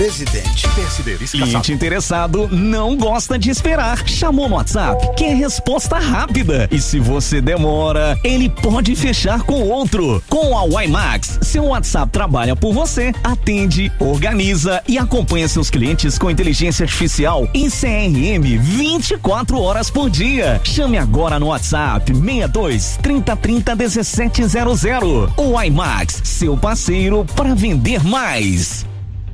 Presidente. Cliente interessado não gosta de esperar. Chamou no WhatsApp, quer resposta rápida. E se você demora, ele pode fechar com outro. Com a WiMax, seu WhatsApp trabalha por você, atende, organiza e acompanha seus clientes com inteligência artificial em CRM 24 horas por dia. Chame agora no WhatsApp 62 30 30 1700. O WiMax, seu parceiro para vender mais.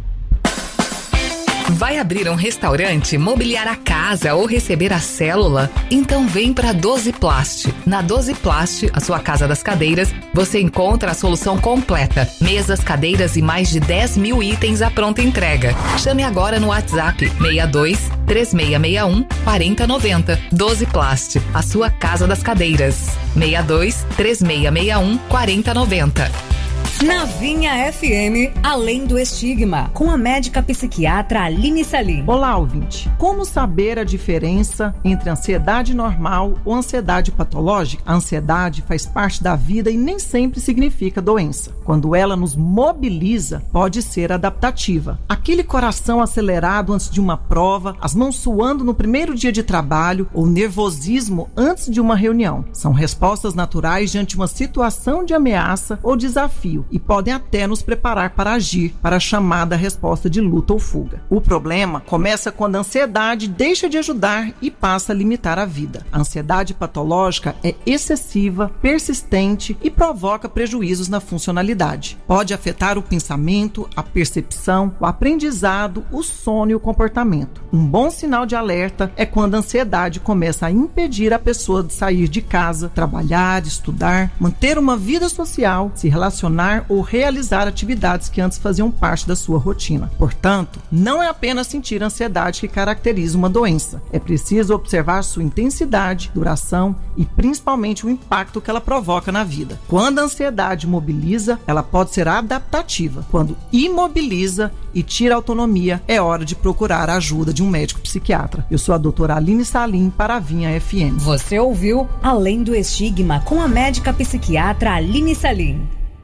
Vai abrir um restaurante, mobiliar a casa ou receber a célula? Então vem para 12 Plast. Na 12 Plast, a sua casa das cadeiras, você encontra a solução completa. Mesas, cadeiras e mais de 10 mil itens à pronta entrega. Chame agora no WhatsApp 62 3661 4090. 12 Plast, a sua casa das cadeiras. 62 3661 4090. Na Vinha FM, Além do Estigma, com a médica psiquiatra Aline Salim. Olá, ouvinte. Como saber a diferença entre ansiedade normal ou ansiedade patológica? A ansiedade faz parte da vida e nem sempre significa doença. Quando ela nos mobiliza, pode ser adaptativa. Aquele coração acelerado antes de uma prova, as mãos suando no primeiro dia de trabalho ou nervosismo antes de uma reunião. São respostas naturais diante de uma situação de ameaça ou desafio e podem até nos preparar para agir, para a chamada resposta de luta ou fuga. O problema começa quando a ansiedade deixa de ajudar e passa a limitar a vida. A ansiedade patológica é excessiva, persistente e provoca prejuízos na funcionalidade. Pode afetar o pensamento, a percepção, o aprendizado, o sono e o comportamento. Um bom sinal de alerta é quando a ansiedade começa a impedir a pessoa de sair de casa, trabalhar, estudar, manter uma vida social, se relacionar ou realizar atividades que antes faziam parte da sua rotina. Portanto, não é apenas sentir ansiedade que caracteriza uma doença. É preciso observar sua intensidade, duração e principalmente o impacto que ela provoca na vida. Quando a ansiedade mobiliza, ela pode ser adaptativa. Quando imobiliza e tira a autonomia, é hora de procurar a ajuda de um médico psiquiatra. Eu sou a doutora Aline Salim para a Vinha FM. Você ouviu Além do Estigma com a médica psiquiatra Aline Salim.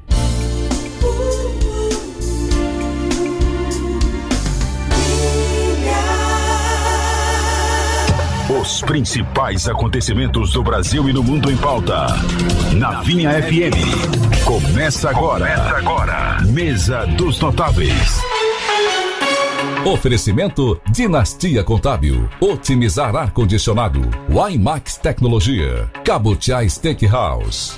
Os principais acontecimentos do Brasil e no mundo em pauta. Na Vinha FM. Começa agora. Mesa dos Notáveis. Oferecimento Dinastia Contábil, Otimizar Ar-Condicionado, WiMax Tecnologia, Cabutiá Steakhouse.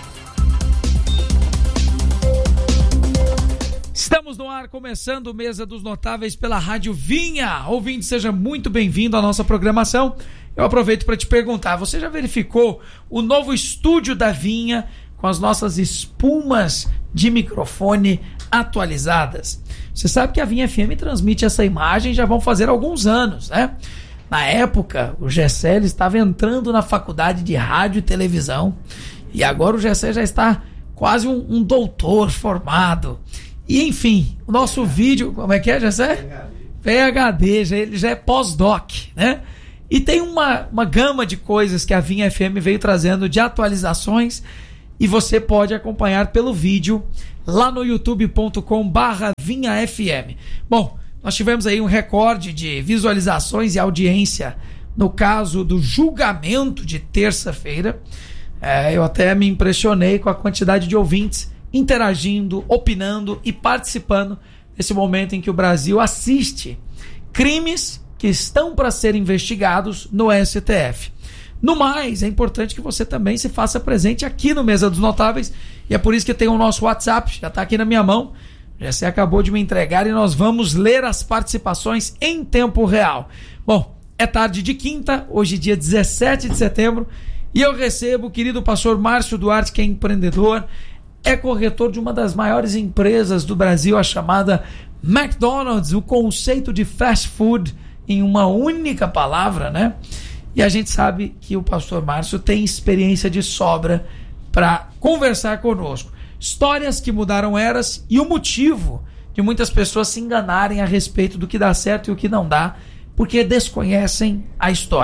Estamos no ar, começando Mesa dos Notáveis pela Rádio Vinha. Ouvinte, seja muito bem-vindo à nossa programação. Eu aproveito para te perguntar, você já verificou o novo estúdio da Vinha com as nossas espumas de microfone atualizadas? Você sabe que a Vinha FM transmite essa imagem já vão fazer alguns anos, né? Na época, o Gessé estava entrando na faculdade de rádio e televisão e agora o Gessé já está quase um doutor formado. E enfim, o nosso vídeo, como é que é, Gessé? PhD, ele já é pós-doc, né? E tem uma gama de coisas que a Vinha FM veio trazendo de atualizações e você pode acompanhar pelo vídeo lá no youtube.com/vinhafm. Bom, nós tivemos aí um recorde de visualizações e audiência no caso do julgamento de terça-feira. Eu até me impressionei com a quantidade de ouvintes interagindo, opinando e participando nesse momento em que o Brasil assiste crimes que estão para ser investigados no STF. No mais, é importante que você também se faça presente aqui no Mesa dos Notáveis, e é por isso que tem o nosso WhatsApp, já está aqui na minha mão, já se acabou de me entregar e nós vamos ler as participações em tempo real. Bom, é tarde de quinta, hoje dia 17 de setembro, e eu recebo o querido pastor Márcio Duarte, que é empreendedor, é corretor de uma das maiores empresas do Brasil, a chamada McDonald's, o conceito de fast food em uma única palavra, né? E a gente sabe que o pastor Márcio tem experiência de sobra para conversar conosco. Histórias que mudaram eras e o motivo de muitas pessoas se enganarem a respeito do que dá certo e o que não dá, porque desconhecem a história.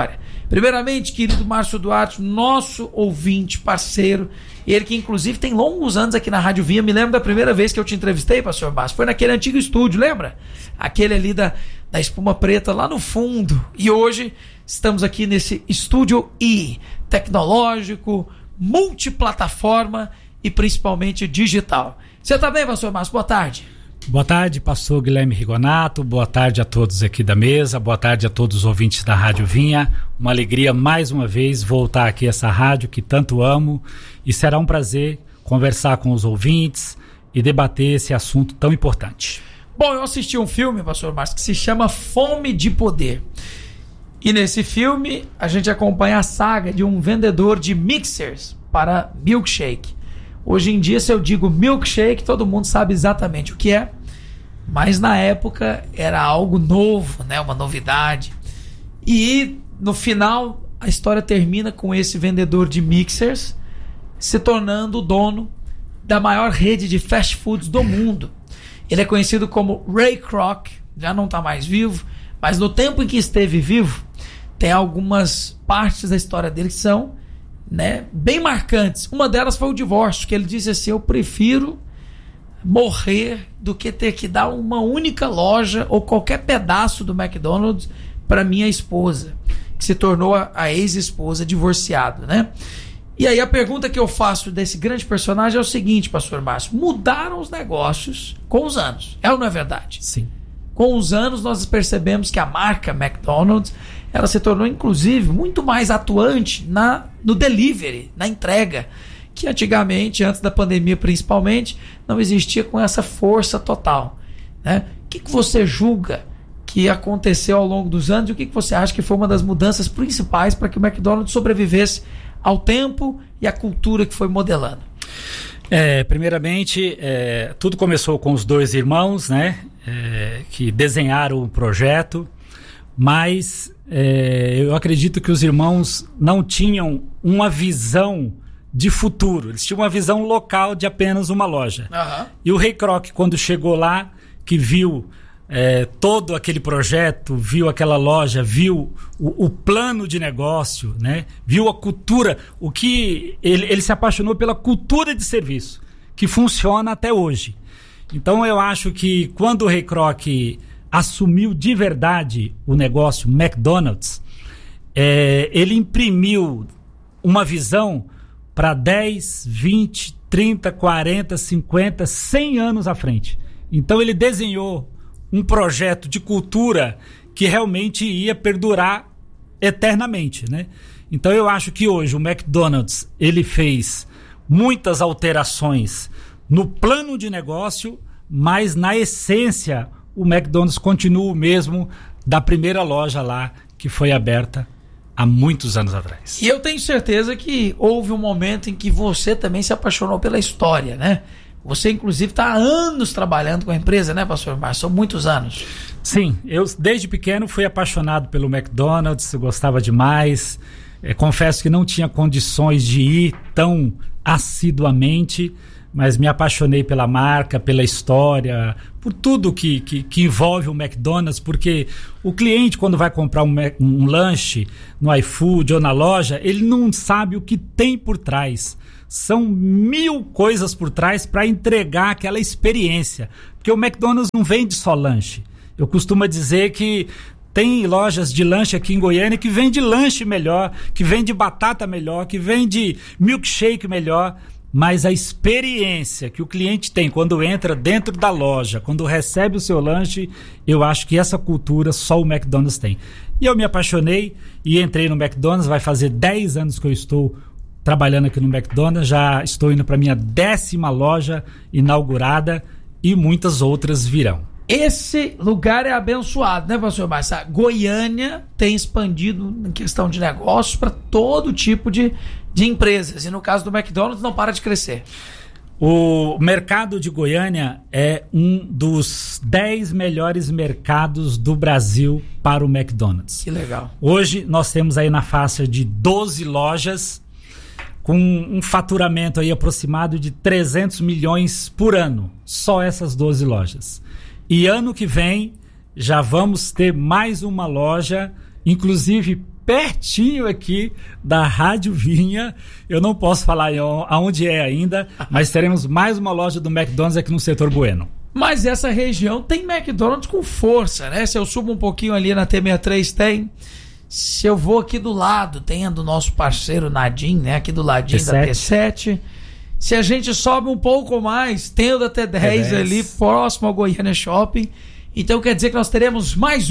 Primeiramente, querido Márcio Duarte, nosso ouvinte, parceiro, ele que inclusive tem longos anos aqui na Rádio Vinha. Me lembro da primeira vez que eu te entrevistei, pastor Márcio, foi naquele antigo estúdio, lembra? Aquele ali da espuma preta lá no fundo. E hoje estamos aqui nesse estúdio tecnológico, multiplataforma e principalmente digital. Você tá bem, pastor Márcio? Boa tarde. Boa tarde, pastor Guilherme Rigonato, boa tarde a todos aqui da mesa, boa tarde a todos os ouvintes da Rádio Vinha. Uma alegria mais uma vez voltar aqui a essa rádio que tanto amo, e será um prazer conversar com os ouvintes e debater esse assunto tão importante. Bom, eu assisti um filme, pastor Márcio, que se chama Fome de Poder. E nesse filme a gente acompanha a saga de um vendedor de mixers para milkshake. Hoje em dia, se eu digo milkshake, todo mundo sabe exatamente o que é, mas na época era algo novo, né? Uma novidade. E no final a história termina com esse vendedor de mixers se tornando o dono da maior rede de fast foods do mundo. Ele é conhecido como Ray Kroc, já não está mais vivo, mas no tempo em que esteve vivo, tem algumas partes da história dele que são, né, bem marcantes. Uma delas foi o divórcio, que ele disse assim: eu prefiro morrer do que ter que dar uma única loja ou qualquer pedaço do McDonald's para minha esposa, que se tornou a ex-esposa, divorciado, né? E aí a pergunta que eu faço desse grande personagem é o seguinte, pastor Márcio: mudaram os negócios com os anos, é ou não é verdade? Sim. Com os anos nós percebemos que a marca McDonald's, ela se tornou inclusive muito mais atuante no delivery, na entrega, que antigamente, antes da pandemia principalmente, não existia com essa força total, né? O que você julga que aconteceu ao longo dos anos e o que você acha que foi uma das mudanças principais para que o McDonald's sobrevivesse ao tempo e à cultura que foi modelando? Primeiramente, tudo começou com os dois irmãos, né? Que desenharam o projeto, mas eu acredito que os irmãos não tinham uma visão de futuro, eles tinham uma visão local de apenas uma loja. Uhum. E o Ray Kroc, quando chegou lá, que viu todo aquele projeto, viu aquela loja, viu o plano de negócio, né? Viu a cultura, o que ele se apaixonou pela cultura de serviço, que funciona até hoje. Então eu acho que quando o Ray Kroc assumiu de verdade o negócio McDonald's, ele imprimiu uma visão para 10, 20, 30, 40, 50, 100 anos à frente. Então ele desenhou um projeto de cultura que realmente ia perdurar eternamente, né? Então eu acho que hoje o McDonald's, ele fez muitas alterações no plano de negócio, mas na essência o McDonald's continua o mesmo da primeira loja lá que foi aberta há muitos anos atrás. E eu tenho certeza que houve um momento em que você também se apaixonou pela história, né? Você, inclusive, está há anos trabalhando com a empresa, né, pastor Márcio? São muitos anos. Sim, eu desde pequeno fui apaixonado pelo McDonald's, eu gostava demais. Confesso que não tinha condições de ir tão assiduamente, mas me apaixonei pela marca, pela história, por tudo que envolve o McDonald's, porque o cliente, quando vai comprar um lanche no iFood ou na loja, ele não sabe o que tem por trás. São 1000 coisas por trás para entregar aquela experiência, porque o McDonald's não vende só lanche. Eu costumo dizer que tem lojas de lanche aqui em Goiânia que vende lanche melhor, que vende batata melhor, que vende milkshake melhor, mas a experiência que o cliente tem quando entra dentro da loja, quando recebe o seu lanche, eu acho que essa cultura só o McDonald's tem. E eu me apaixonei e entrei no McDonald's, vai fazer 10 anos que eu estou trabalhando aqui no McDonald's, já estou indo para minha 10ª loja inaugurada e muitas outras virão. Esse lugar é abençoado, né, pastor Márcio? Goiânia tem expandido em questão de negócios para todo tipo de empresas. E no caso do McDonald's não para de crescer. O mercado de Goiânia é um dos 10 melhores mercados do Brasil para o McDonald's. Que legal. Hoje nós temos aí na faixa de 12 lojas com um faturamento aí aproximado de 300 milhões por ano. Só essas 12 lojas. E ano que vem já vamos ter mais uma loja, inclusive pertinho aqui da Rádio Vinha. Eu não posso falar aonde é ainda, mas teremos mais uma loja do McDonald's aqui no setor Bueno. Mas essa região tem McDonald's com força, né? Se eu subo um pouquinho ali na T63 tem. Se eu vou aqui do lado, tem a do nosso parceiro Nadim, né? Aqui do ladinho T7. Da T7. Se a gente sobe um pouco mais, tem o da T10 ali, próximo ao Goiânia Shopping. Então quer dizer que nós teremos mais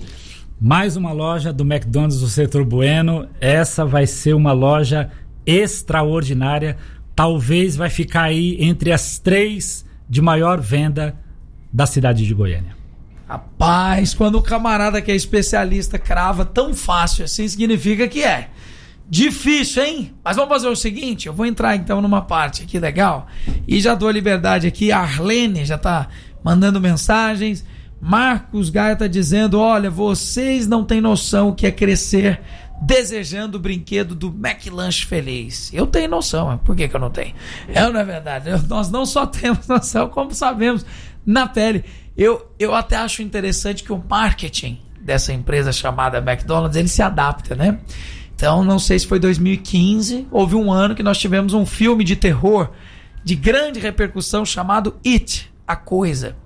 uma loja do McDonald's do setor Bueno. Essa vai ser uma loja extraordinária. Talvez vai ficar aí entre as 3 de maior venda da cidade de Goiânia. Rapaz, quando o camarada que é especialista crava tão fácil assim, significa que é difícil, hein? Mas vamos fazer o seguinte, eu vou entrar então numa parte aqui legal e já dou a liberdade aqui. A Arlene já tá mandando mensagens. Marcos Gaia tá dizendo: olha, vocês não têm noção o que é crescer desejando o brinquedo do McLanche Feliz. Eu tenho noção, por que eu não tenho? Não é verdade? Nós não só temos noção, como sabemos na pele. Eu até acho interessante que o marketing dessa empresa chamada McDonald's, ele se adapta, né? Então, não sei se foi 2015, houve um ano que nós tivemos um filme de terror de grande repercussão chamado It, A Coisa.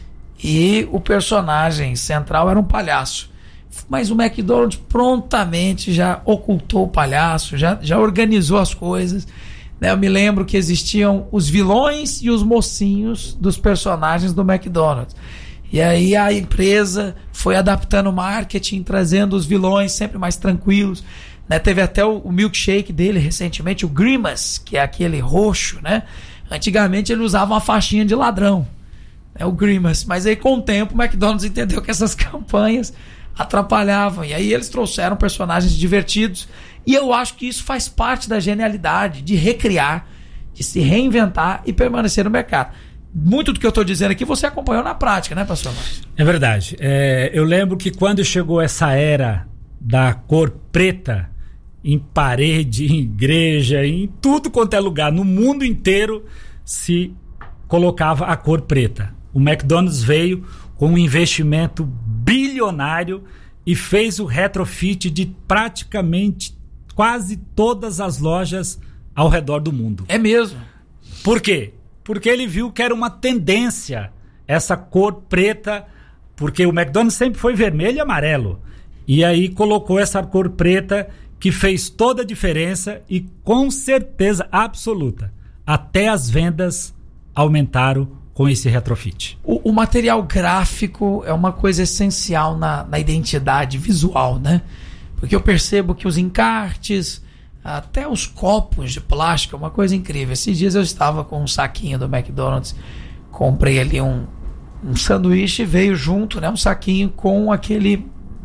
E o personagem central era um palhaço. Mas o McDonald's prontamente já ocultou o palhaço, já organizou as coisas. Eu me lembro que existiam os vilões e os mocinhos dos personagens do McDonald's. E aí a empresa foi adaptando o marketing, trazendo os vilões sempre mais tranquilos. Né? Teve até o milkshake dele recentemente, o Grimace, que é aquele roxo, né? Antigamente ele usava uma faixinha de ladrão, né? O Grimace. Mas aí com o tempo o McDonald's entendeu que essas campanhas atrapalhavam. E aí eles trouxeram personagens divertidos. E eu acho que isso faz parte da genialidade de recriar, de se reinventar e permanecer no mercado. Muito do que eu estou dizendo aqui você acompanhou na prática, né, pastor Márcio? É verdade. Eu lembro que quando chegou essa era da cor preta em parede, em igreja, em tudo quanto é lugar, no mundo inteiro se colocava a cor preta. O McDonald's veio com um investimento bilionário e fez o retrofit de praticamente quase todas as lojas ao redor do mundo. É mesmo? Por quê? Porque ele viu que era uma tendência essa cor preta, porque o McDonald's sempre foi vermelho e amarelo. E aí colocou essa cor preta que fez toda a diferença e com certeza absoluta, até as vendas aumentaram com esse retrofit. O material gráfico é uma coisa essencial na identidade visual, né? Porque eu percebo que os encartes, até os copos de plástico, é uma coisa incrível. Esses dias eu estava com um saquinho do McDonald's, comprei ali um sanduíche, veio junto, né, um saquinho com aquele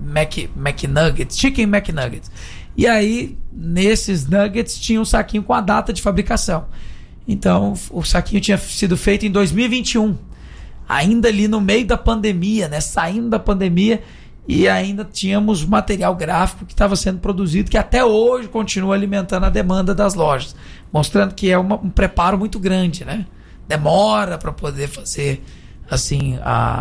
McNuggets, Chicken McNuggets. E aí, nesses nuggets, tinha um saquinho com a data de fabricação. Então, o saquinho tinha sido feito em 2021. Ainda ali no meio da pandemia, né? Saindo da pandemia, e ainda tínhamos material gráfico que estava sendo produzido, que até hoje continua alimentando a demanda das lojas. Mostrando que é um preparo muito grande, né? Demora para poder fazer, assim,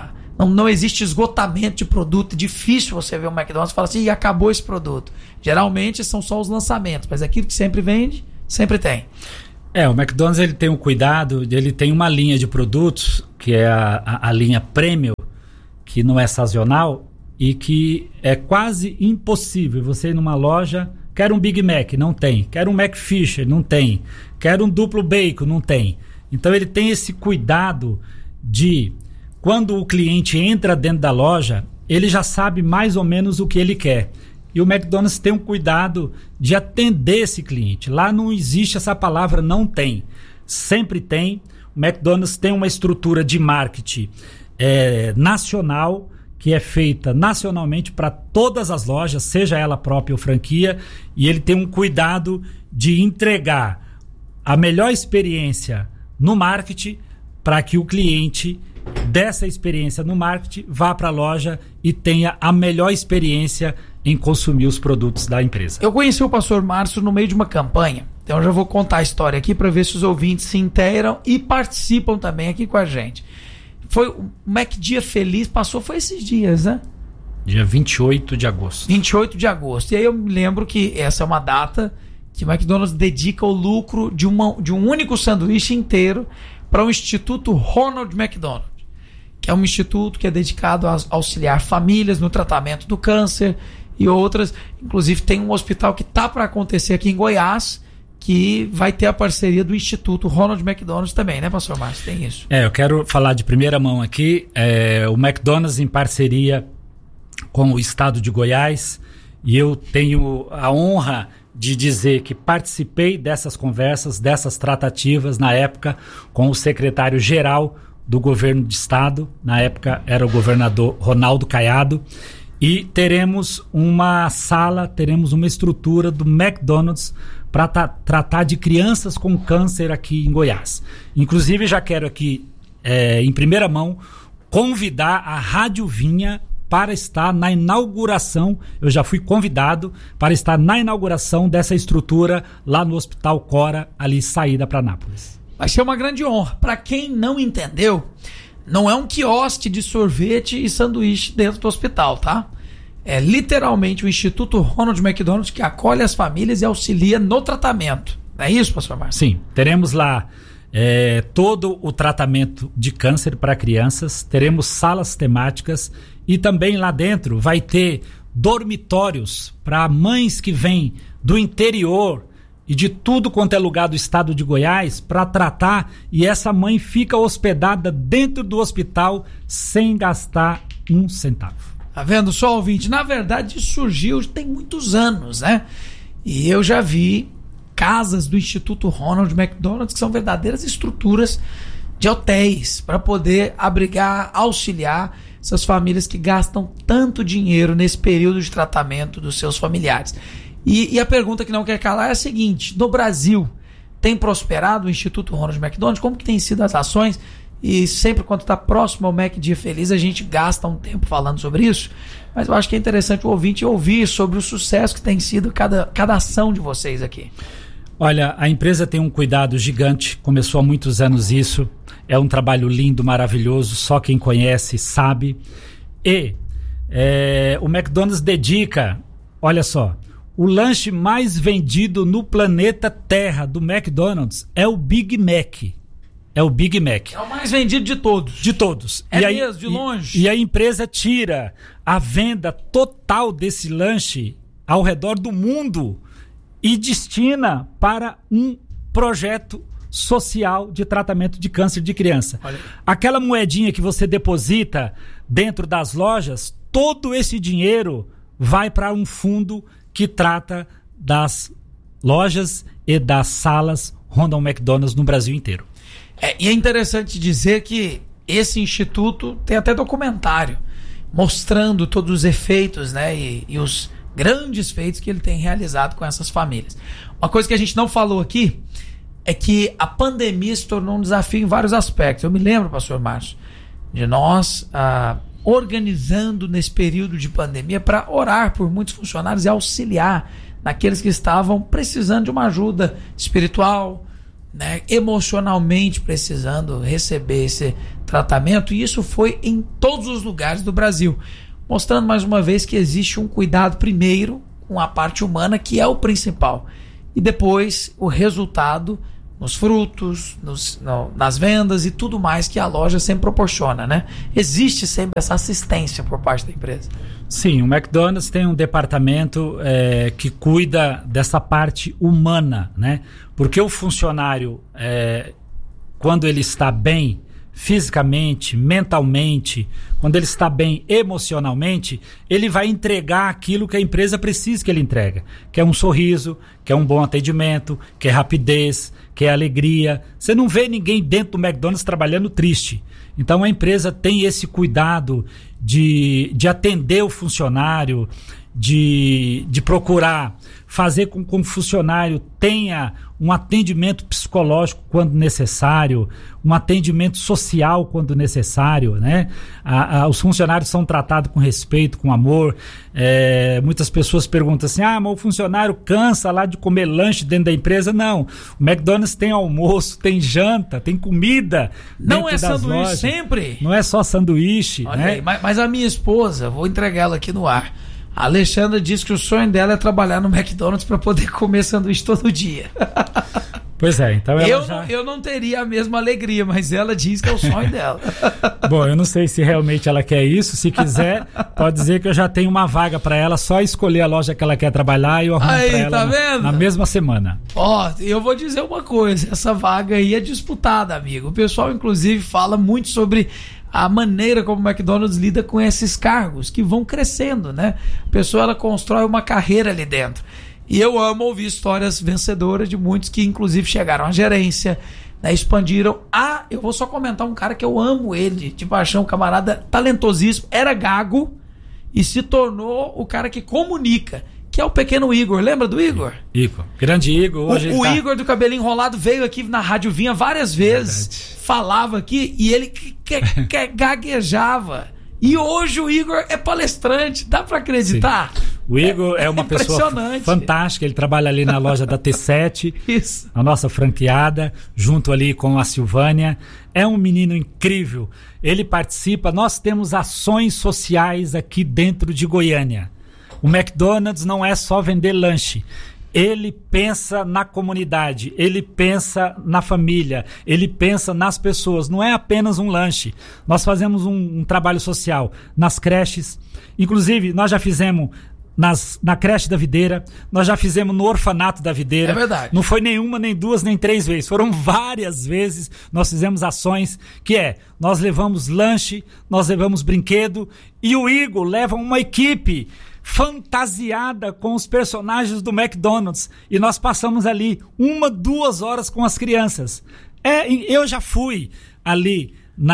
Não existe esgotamento de produto. É difícil você ver um McDonald's e falar assim, acabou esse produto. Geralmente são só os lançamentos, mas aquilo que sempre vende, sempre tem. O McDonald's ele tem um cuidado, ele tem uma linha de produtos, que é a linha Premium, que não é sazonal e que é quase impossível você ir numa loja, quer um Big Mac, não tem, quer um McFisher, não tem, quer um duplo bacon, não tem. Então ele tem esse cuidado de, quando o cliente entra dentro da loja, ele já sabe mais ou menos o que ele quer. E o McDonald's tem um cuidado de atender esse cliente. Lá não existe essa palavra não tem. Sempre tem. O McDonald's tem uma estrutura de marketing nacional, que é feita nacionalmente para todas as lojas, seja ela própria ou franquia, e ele tem um cuidado de entregar a melhor experiência no marketing para que o cliente dessa experiência no marketing vá para a loja e tenha a melhor experiência em consumir os produtos da empresa. Eu conheci o pastor Márcio no meio de uma campanha, então eu já vou contar a história aqui para ver se os ouvintes se inteiram e participam também aqui com a gente. Foi o Mac Dia Feliz, foi esses dias, né? Dia 28 de agosto. 28 de agosto. E aí eu me lembro que essa é uma data que o McDonald's dedica o lucro de um único sanduíche inteiro para o Instituto Ronald McDonald, que é um instituto que é dedicado a auxiliar famílias no tratamento do câncer e outras. Inclusive tem um hospital que está para acontecer aqui em Goiás, que vai ter a parceria do Instituto Ronald McDonald também, né, pastor Márcio? Tem isso. Eu quero falar de primeira mão aqui, o McDonald's em parceria com o estado de Goiás, e eu tenho a honra de dizer que participei dessas conversas, dessas tratativas na época com o secretário-geral do governo de estado, na época era o governador Ronaldo Caiado, e teremos uma sala, teremos uma estrutura do McDonald's para tratar de crianças com câncer aqui em Goiás. Inclusive já quero aqui, em primeira mão, convidar a Rádio Vinha para estar na inauguração. Eu já fui convidado para estar na inauguração dessa estrutura lá no Hospital Cora, ali saída para Anápolis. Vai ser uma grande honra. Para quem não entendeu, não é um quiosque de sorvete e sanduíche dentro do hospital, tá? É literalmente o Instituto Ronald McDonald que acolhe as famílias e auxilia no tratamento. Não é isso, pastor Márcio? Sim, teremos lá todo o tratamento de câncer para crianças, teremos salas temáticas e também lá dentro vai ter dormitórios para mães que vêm do interior e de tudo quanto é lugar do estado de Goiás para tratar, e essa mãe fica hospedada dentro do hospital sem gastar um centavo. Tá vendo só, ouvinte? Na verdade surgiu tem muitos anos, né? E eu já vi casas do Instituto Ronald McDonald que são verdadeiras estruturas de hotéis para poder abrigar, auxiliar essas famílias que gastam tanto dinheiro nesse período de tratamento dos seus familiares. E a pergunta que não quer calar é a seguinte: no Brasil tem prosperado o Instituto Ronald McDonald? Como que tem sido as ações? E sempre quando está próximo ao Mac Dia Feliz a gente gasta um tempo falando sobre isso, mas eu acho que é interessante o ouvinte ouvir sobre o sucesso que tem sido cada ação de vocês aqui. Olha, a empresa tem um cuidado gigante, começou há muitos anos isso, é um trabalho lindo, maravilhoso, só quem conhece sabe. E o McDonald's dedica, olha só, o lanche mais vendido no planeta Terra do McDonald's é o Big Mac. É o Big Mac. É o mais vendido de todos. De todos. É mesmo, de longe. E a empresa tira a venda total desse lanche ao redor do mundo e destina para um projeto social de tratamento de câncer de criança. Olha. Aquela moedinha que você deposita dentro das lojas, todo esse dinheiro vai para um fundo que trata das lojas e das salas Ronald McDonald's no Brasil inteiro. E é interessante dizer que esse instituto tem até documentário mostrando todos os efeitos, né, e os grandes feitos que ele tem realizado com essas famílias. Uma coisa que a gente não falou aqui é que a pandemia se tornou um desafio em vários aspectos. Eu me lembro, pastor Márcio, de nós organizando nesse período de pandemia para orar por muitos funcionários e auxiliar naqueles que estavam precisando de uma ajuda espiritual, né, emocionalmente precisando receber esse tratamento, e isso foi em todos os lugares do Brasil, mostrando mais uma vez que existe um cuidado primeiro com a parte humana, que é o principal, e depois o resultado nos frutos, nas vendas e tudo mais que a loja sempre proporciona, né? Existe sempre essa assistência por parte da empresa. Sim, o McDonald's tem um departamento que cuida dessa parte humana, né? Porque o funcionário, quando ele está bem fisicamente, mentalmente, quando ele está bem emocionalmente, ele vai entregar aquilo que a empresa precisa que ele entregue, que é um sorriso, que é um bom atendimento, que é rapidez, que é alegria. Você não vê ninguém dentro do McDonald's trabalhando triste. Então a empresa tem esse cuidado de atender o funcionário, de procurar fazer com que o funcionário tenha um atendimento psicológico quando necessário, um atendimento social quando necessário, né? Os funcionários são tratados com respeito, com amor. Muitas pessoas perguntam assim, mas o funcionário cansa lá de comer lanche dentro da empresa. Não, o McDonald's tem almoço, tem janta, tem comida. Não é sanduíche lojas. Sempre? Não é só sanduíche. Olha né? aí, mas a minha esposa, vou entregar ela aqui no ar, a Alexandra disse que o sonho dela é trabalhar no McDonald's para poder comer sanduíche todo dia. Pois é, então eu não teria a mesma alegria, mas ela diz que é o sonho dela. Bom, eu não sei se realmente ela quer isso. Se quiser, pode dizer que eu já tenho uma vaga para ela, só escolher a loja que ela quer trabalhar e eu arrumo para ela vendo? Na mesma semana. Eu vou dizer uma coisa, essa vaga aí é disputada, amigo. O pessoal, inclusive, fala muito sobre a maneira como o McDonald's lida com esses cargos que vão crescendo, né? A pessoa, ela constrói uma carreira ali dentro. E eu amo ouvir histórias vencedoras de muitos que, inclusive, chegaram à gerência, né, expandiram. Eu vou só comentar um cara que eu amo ele, de paixão, um camarada talentosíssimo, era gago e se tornou o cara que comunica, que é o pequeno Igor. Lembra do Igor? Igor, grande Igor. Hoje o Igor do cabelinho enrolado veio aqui na rádio, vinha várias vezes, falava aqui e ele gaguejava. E hoje o Igor é palestrante, dá pra acreditar? Sim. O Igor é uma pessoa fantástica, ele trabalha ali na loja da T7, Isso. a nossa franqueada, junto ali com a Silvânia. É um menino incrível, ele participa, nós temos ações sociais aqui dentro de Goiânia. O McDonald's não é só vender lanche. Ele pensa na comunidade, ele pensa na família, ele pensa nas pessoas. Não é apenas um lanche. Nós fazemos um trabalho social nas creches. Inclusive, nós já fizemos na creche da Videira, nós já fizemos no orfanato da Videira. É verdade. Não foi nenhuma, nem duas, nem três vezes. Foram várias vezes. Nós fizemos ações nós levamos lanche, nós levamos brinquedo e o Igor leva uma equipe fantasiada com os personagens do McDonald's e nós passamos ali 1-2 horas com as crianças. Eu já fui ali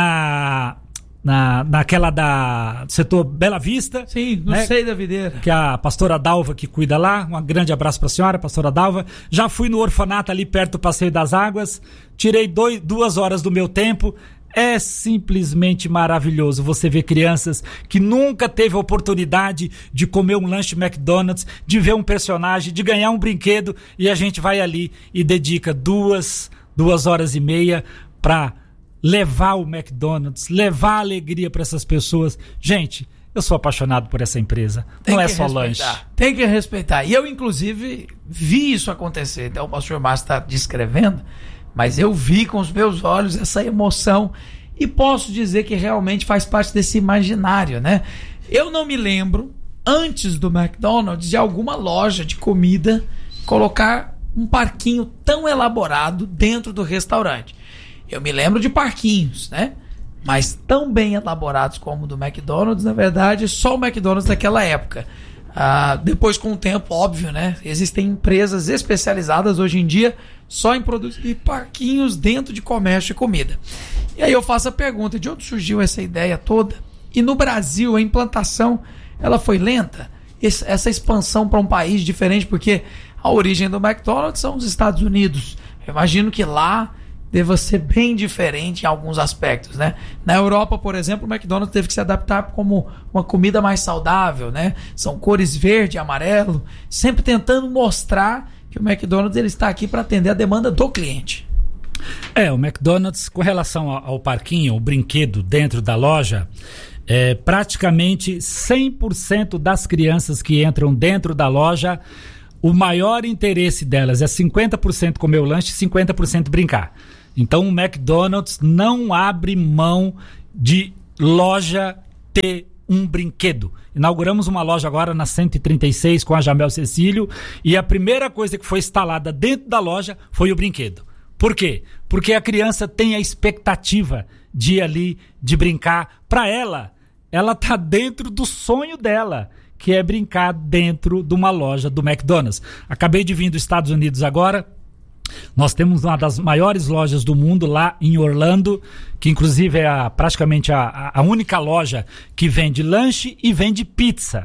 naquela do setor Bela Vista. Sim, no seio da Videira. Que é a pastora Dalva que cuida lá. Um grande abraço para a senhora, pastora Dalva. Já fui no orfanato ali perto do Passeio das Águas. Tirei 2 horas do meu tempo. É simplesmente maravilhoso você ver crianças que nunca teve a oportunidade de comer um lanche McDonald's, de ver um personagem, de ganhar um brinquedo, e a gente vai ali e dedica 2 horas e meia para levar o McDonald's, levar alegria para essas pessoas. Gente, eu sou apaixonado por essa empresa. Não é só lanche. Tem que respeitar. E eu, inclusive, vi isso acontecer. Então, o pastor Márcio está descrevendo, mas eu vi com os meus olhos essa emoção e posso dizer que realmente faz parte desse imaginário, né? Eu não me lembro, antes do McDonald's, de alguma loja de comida colocar um parquinho tão elaborado dentro do restaurante. Eu me lembro de parquinhos, né? Mas tão bem elaborados como o do McDonald's, na verdade, só o McDonald's daquela época. Depois, com o tempo, óbvio, né? Existem empresas especializadas hoje em dia só em produzir parquinhos dentro de comércio e comida. E aí eu faço a pergunta, de onde surgiu essa ideia toda? E no Brasil, a implantação, ela foi lenta? Essa expansão para um país diferente, porque a origem do McDonald's são os Estados Unidos. Eu imagino que lá deva ser bem diferente em alguns aspectos, né? Na Europa, por exemplo, o McDonald's teve que se adaptar como uma comida mais saudável, né? São cores verde e amarelo, sempre tentando mostrar que o McDonald's ele está aqui para atender a demanda do cliente. O McDonald's, com relação ao parquinho, o brinquedo dentro da loja, praticamente 100% das crianças que entram dentro da loja, o maior interesse delas é 50% comer o lanche e 50% brincar. Então o McDonald's não abre mão de loja ter um brinquedo. Inauguramos uma loja agora na 136 com a Jamel Cecílio e a primeira coisa que foi instalada dentro da loja foi o brinquedo. Por quê? Porque a criança tem a expectativa de ir ali, de brincar. Para ela tá dentro do sonho dela, que é brincar dentro de uma loja do McDonald's. Acabei de vir dos Estados Unidos agora. Nós temos uma das maiores lojas do mundo lá em Orlando, que inclusive é praticamente a única loja que vende lanche e vende pizza.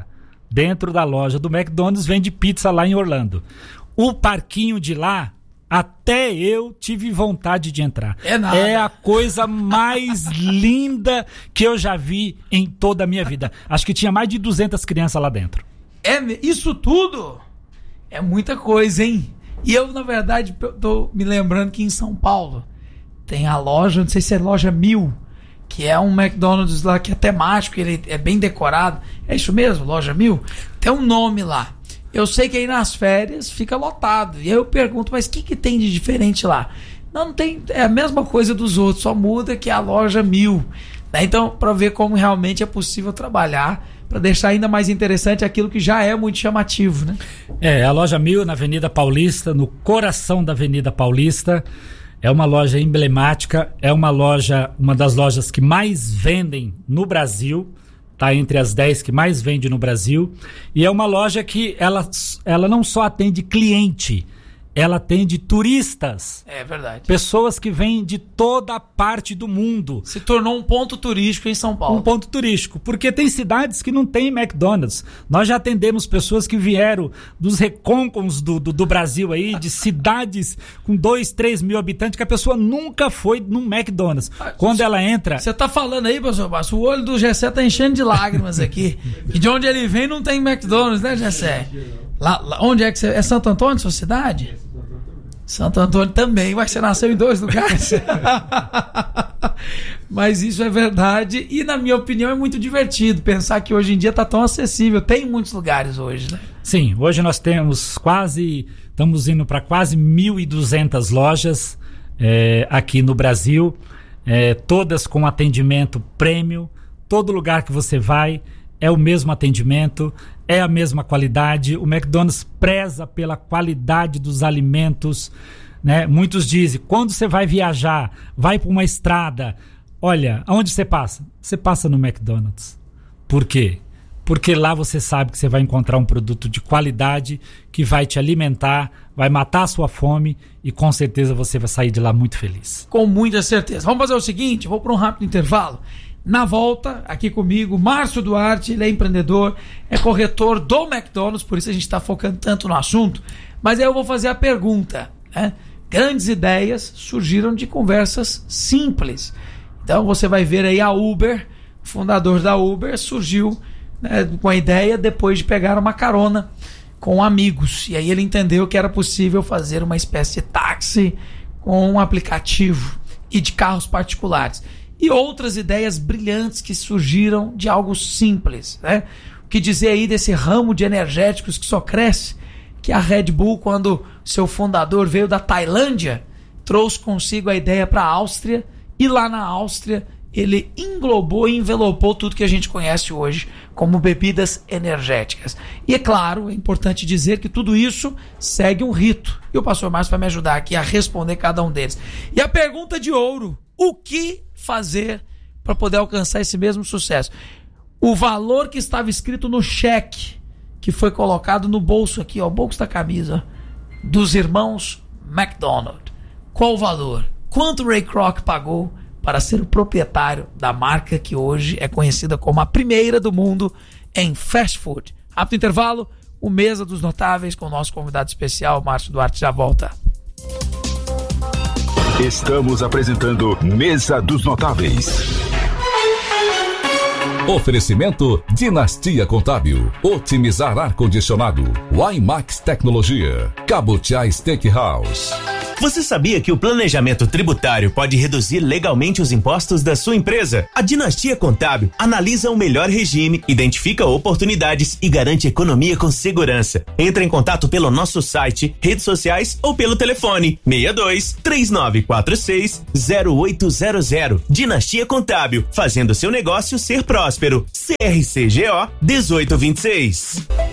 dentro da loja do McDonald's, vende pizza lá em Orlando. O parquinho de lá, até eu tive vontade de entrar. É nada. É a coisa mais linda que eu já vi em toda a minha vida. Acho que tinha mais de 200 crianças lá dentro. Isso tudo é muita coisa, hein? E eu, na verdade, tô me lembrando que em São Paulo tem a loja, não sei se é loja 1000, que é um McDonald's lá que é temático, ele é bem decorado. É isso mesmo, loja 1000? Tem um nome lá. Eu sei que aí nas férias fica lotado. E aí eu pergunto, mas o que tem de diferente lá? Não tem, é a mesma coisa dos outros, só muda que é a loja 1000. Então, para ver como realmente é possível trabalhar para deixar ainda mais interessante aquilo que já é muito chamativo, né? A loja 1000 na Avenida Paulista, no coração da Avenida Paulista. É uma loja emblemática, é uma das lojas que mais vendem no Brasil, está entre as 10 que mais vende no Brasil, e é uma loja que ela não só atende cliente, ela atende turistas. É verdade. Pessoas que vêm de toda a parte do mundo. Se tornou um ponto turístico em São Paulo. Um ponto turístico, porque tem cidades que não tem McDonald's. Nós já atendemos pessoas que vieram dos recôncavos do Brasil aí, de cidades com 2, 3 mil habitantes, que a pessoa nunca foi num McDonald's. Quando ela entra... Você tá falando aí, pastor Basso, o olho do Gessé tá enchendo de lágrimas aqui. E de onde ele vem não tem McDonald's, né, Gessé? Lá, onde é que você... É Santo Antônio, sua cidade? Santo Antônio também, mas você nasceu em 2 lugares. Mas isso é verdade e, na minha opinião, é muito divertido pensar que hoje em dia está tão acessível. Tem muitos lugares hoje, né? Sim, hoje nós estamos indo para quase 1.200 lojas aqui no Brasil, todas com atendimento premium. Todo lugar que você vai é o mesmo atendimento, é a mesma qualidade. O McDonald's preza pela qualidade dos alimentos, né? Muitos dizem, quando você vai viajar, vai para uma estrada, olha, aonde você passa? Você passa no McDonald's. Por quê? Porque lá você sabe que você vai encontrar um produto de qualidade que vai te alimentar, vai matar a sua fome e com certeza você vai sair de lá muito feliz. Com muita certeza. Vamos fazer o seguinte, vou para um rápido intervalo. Na volta, aqui comigo, Márcio Duarte, ele é empreendedor, é corretor do McDonald's, por isso a gente está focando tanto no assunto. Mas aí eu vou fazer a pergunta, né? Grandes ideias surgiram de conversas simples. Então você vai ver aí a Uber, o fundador da Uber surgiu, né, com a ideia depois de pegar uma carona com amigos. E aí ele entendeu que era possível fazer uma espécie de táxi com um aplicativo e de carros particulares. E outras ideias brilhantes que surgiram de algo simples, né? O que dizer aí desse ramo de energéticos que só cresce, que a Red Bull, quando seu fundador veio da Tailândia, trouxe consigo a ideia para a Áustria, e lá na Áustria ele englobou e envelopou tudo que a gente conhece hoje como bebidas energéticas. E é claro, é importante dizer que tudo isso segue um rito. E o pastor Márcio vai me ajudar aqui a responder cada um deles. E a pergunta de ouro: o que fazer para poder alcançar esse mesmo sucesso? O valor que estava escrito no cheque que foi colocado no bolso aqui, ó, o bolso da camisa dos irmãos McDonald. Qual o valor? Quanto Ray Kroc pagou para ser o proprietário da marca que hoje é conhecida como a primeira do mundo em fast food? Rápido intervalo, o Mesa dos Notáveis com o nosso convidado especial, Márcio Duarte, já volta. Estamos apresentando Mesa dos Notáveis. Oferecimento Dinastia Contábil, otimizar ar-condicionado, WiMAX Tecnologia, Cabotiá Steakhouse. Você sabia que o planejamento tributário pode reduzir legalmente os impostos da sua empresa? A Dinastia Contábil analisa o melhor regime, identifica oportunidades e garante economia com segurança. Entre em contato pelo nosso site, redes sociais ou pelo telefone 62-3946-0800. Dinastia Contábil, fazendo seu negócio ser próspero. CRCGO 1826.